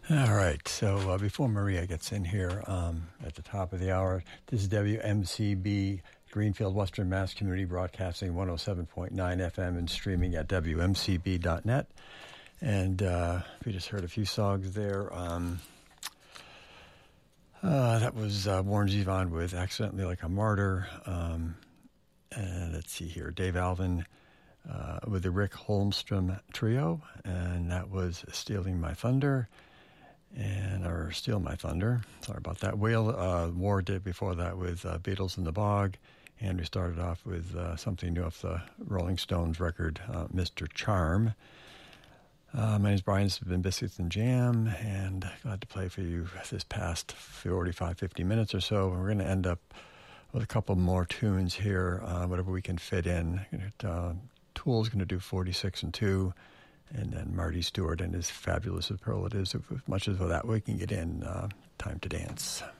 All right, so before Maria gets in here at the top of the hour, this is WMCB Greenfield, Western Mass Community Broadcasting 107.9 FM and streaming at WMCB.net. And we just heard a few songs there. That was Warren Zevon with Accidentally Like a Martyr. And let's see here, Dave Alvin with the Rick Holmstrom Trio, and that was Stealing My Thunder. Or Steal My Thunder. Sorry about that. War did before that with Beatles in the Bog. And we started off with something new off the Rolling Stones record, Mr. Charm. My name is Brian. This has been Biscuits and Jam, and glad to play for you this past 45, 50 minutes or so. We're going to end up with a couple more tunes here, whatever we can fit in. Tool's going to do 46 and 2. And then Marty Stewart and his Fabulous Superlatives, as much as that we can get in. Time to Dance.